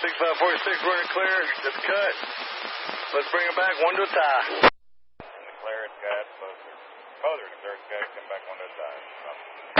6546, we're in clear. Just cut. Let's bring it back one to a tie. Clear, it's cut. Closer. Closer to clear, it's cut. Come back one to a tie.